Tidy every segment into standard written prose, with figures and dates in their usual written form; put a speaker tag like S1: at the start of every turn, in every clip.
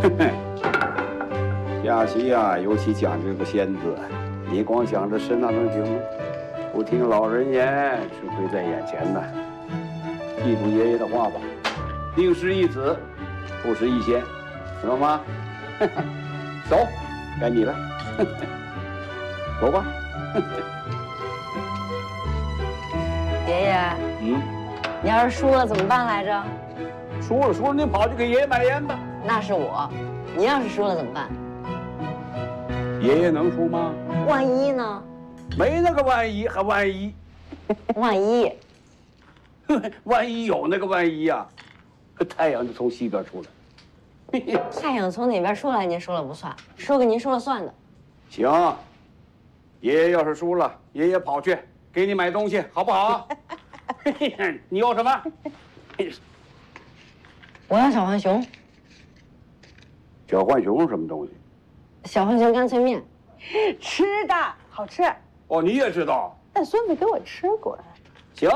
S1: 下棋呀，尤其讲究个先字，你光想着吃那能行吗？不听老人言，吃亏在眼前呐。记住爷爷的话吧，宁失一子，不失一先，知道吗？走，该你了，走吧。
S2: 爷爷，你要是输了怎么办来着？
S1: 输了，你跑去给爷爷买烟吧。
S2: 那是我，你要是输了怎么办？
S1: 爷爷能输吗？
S2: 万一呢？
S1: 没那个万一，还万一？
S2: 万一？
S1: 万一有那个万一呀，太阳就从西边出来。
S2: 太阳从哪边出来，您说了不算，说个您说了算的。
S1: 行，爷爷要是输了，爷爷跑去给你买东西，好不好？你要什么？
S2: 我要小浣熊。
S1: 小浣熊是什么东西？
S2: 小浣熊干脆面，
S3: 吃的好吃。
S1: 哦，你也知道？
S3: 但孙子给我吃过。
S1: 行。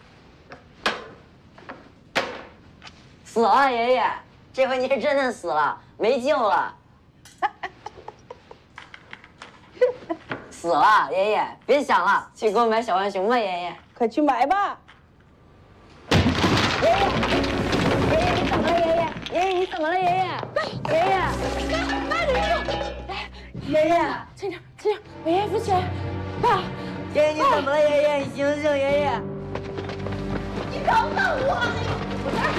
S2: 死了，爷爷，这回你是真的死了，没救了。死了，爷爷，别想了，去给我买小浣熊吧，爷爷。
S3: 快去买吧。
S2: 爷爷，你怎么了，爷爷？爷爷，你怎么了，爷爷？爷爷，
S3: 慢点，
S2: 爷爷，
S3: 轻点，爷爷扶起来。爸，
S2: 爷爷，你怎么了，爷爷？你醒醒，爷爷！
S3: 你饶了我！